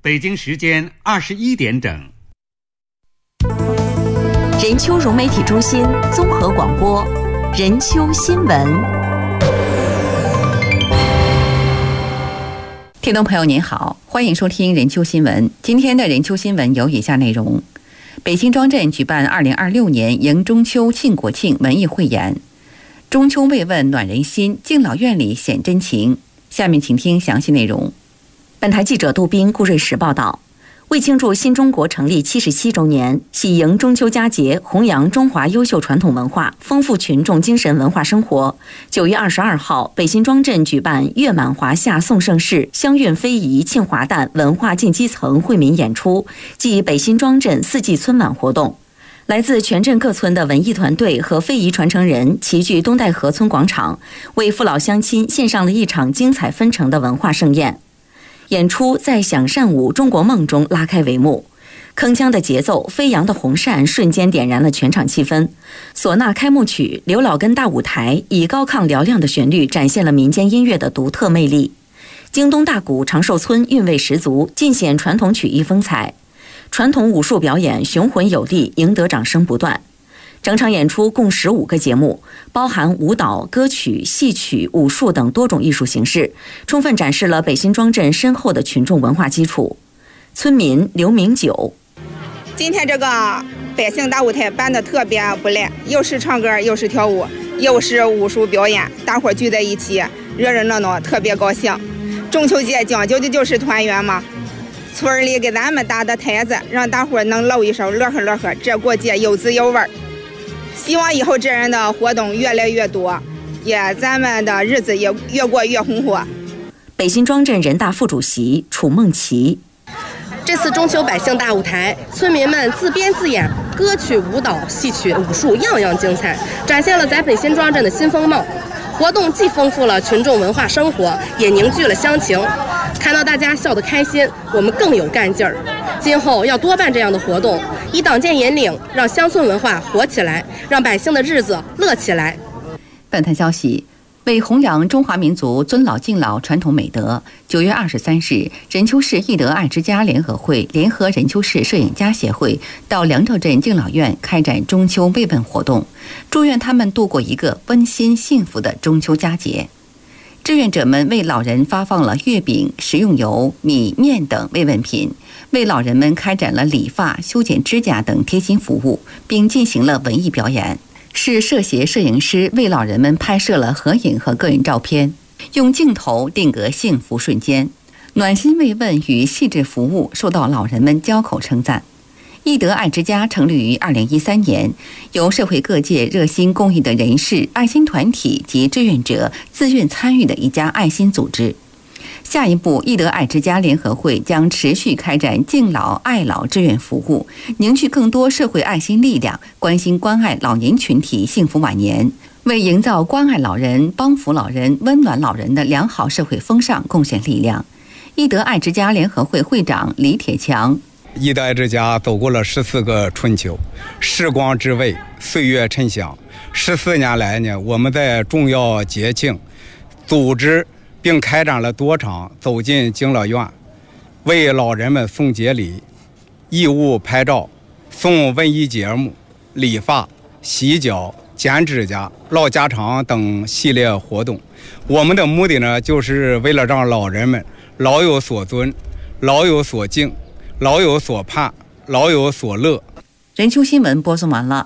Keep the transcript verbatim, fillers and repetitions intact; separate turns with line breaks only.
北京时间二十一点整。
任丘融媒体中心综合广播，任丘新闻。
听众朋友您好，欢迎收听任丘新闻。今天的任丘新闻有以下内容：北新庄镇举办二零二六年迎中秋庆国庆文艺汇演，中秋慰问暖人心，敬老院里显真情。下面请听详细内容。
本台记者杜斌、顾瑞石报道。为庆祝新中国成立七十七周年，喜迎中秋佳节，弘扬中华优秀传统文化，丰富群众精神文化生活。九月二十二号，北新庄镇举办月满华夏颂盛世，香韵非遗庆华诞文化进基层惠民演出暨北新庄镇四季春晚活动。来自全镇各村的文艺团队和非遗传承人齐聚东戴河村广场，为父老乡亲献上了一场精彩纷呈的文化盛宴。演出在响扇舞中国梦中拉开帷幕，铿锵的节奏，飞扬的红扇瞬间点燃了全场气氛。唢呐开幕曲、刘老根大舞台以高亢嘹亮的旋律展现了民间音乐的独特魅力。京东大鼓长寿村韵味十足，尽显传统曲艺风采。传统武术表演雄浑有力，赢得掌声不断。整场演出共十五个节目，包含舞蹈、歌曲、戏曲、武术等多种艺术形式，充分展示了北新庄镇深厚的群众文化基础。村民刘明九：
今天这个百姓大舞台办得特别不赖，又是唱歌，又是跳舞，又是武术表演，大伙聚在一起，热热闹闹，特别高兴。中秋节讲究的就是团圆嘛，村里给咱们搭的台子，让大伙能露一手，乐呵乐呵，这过节有滋有味。希望以后这样的活动越来越多，也咱们的日子也越过越红火。
北新庄镇人大副主席楚梦琪：
这次中秋百姓大舞台，村民们自编自演，歌曲、舞蹈、戏曲、武术样样精彩，展现了咱北新庄镇的新风貌。活动既丰富了群众文化生活，也凝聚了乡情。看到大家笑得开心，我们更有干劲儿。今后要多办这样的活动，以党建引领，让乡村文化活起来，让百姓的日子乐起来。
本台消息，为弘扬中华民族尊老敬老传统美德，九月二十三日，任丘市义德爱之家联合会联合任丘市摄影家协会到梁兆镇敬老院开展中秋慰问活动，祝愿他们度过一个温馨幸福的中秋佳节。志愿者们为老人发放了月饼、食用油、米、面等慰问品，为老人们开展了理发、修剪指甲等贴心服务，并进行了文艺表演。市社协摄影师为老人们拍摄了合影和个人照片，用镜头定格幸福瞬间。暖心慰问与细致服务受到老人们交口称赞。义德爱之家成立于二零一三年，由社会各界热心公益的人士、爱心团体及志愿者自愿参与的一家爱心组织。下一步，义德爱之家联合会将持续开展敬老爱老志愿服务，凝聚更多社会爱心力量，关心关爱老年群体幸福晚年，为营造关爱老人、帮扶老人、温暖老人的良好社会风尚贡献力量。义德爱之家联合会会长李铁强：
义德爱之家走过了十四个春秋，时光之味，岁月沉香。十四年来呢，我们在重要节庆组织并开展了多场走进敬老院，为老人们送节礼、义务拍照、送文艺节目、理发、洗脚、剪指甲、唠家常等系列活动。我们的目的呢，就是为了让老人们老有所尊、老有所敬、老有所盼，老有所乐。
任丘新闻播送完了。